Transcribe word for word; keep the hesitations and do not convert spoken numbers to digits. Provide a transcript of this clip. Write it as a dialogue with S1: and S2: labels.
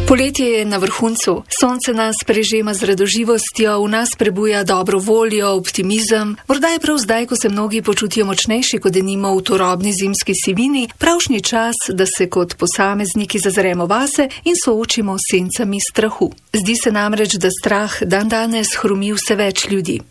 S1: Poletje je na vrhuncu, sonce nas prežema z radoživostjo, v nas prebuja dobro voljo, optimizem. Morda je prav zdaj, ko se mnogi počutijo močnejši kot denimo v turobni zimski sivini, pravšnji čas, da se kot posamezniki zazremo vase in soočimo s sencami strahu. Zdi se namreč, da strah dandanes hromi vse več ljudi.